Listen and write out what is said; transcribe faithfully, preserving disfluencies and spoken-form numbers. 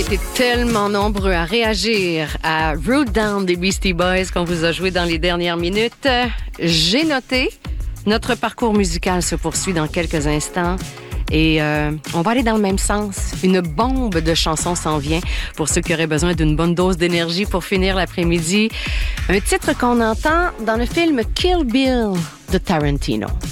Vous êtes tellement nombreux à réagir à Root Down des Beastie Boys qu'on vous a joué dans les dernières minutes. J'ai noté, notre parcours musical se poursuit dans quelques instants. Et euh, on va aller dans le même sens. Une bombe de chansons s'en vient pour ceux qui auraient besoin d'une bonne dose d'énergie pour finir l'après-midi. Un titre qu'on entend dans le film Kill Bill de Tarantino.